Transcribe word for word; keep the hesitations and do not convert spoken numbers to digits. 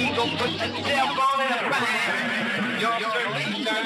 Go put yourself on in a bind. You're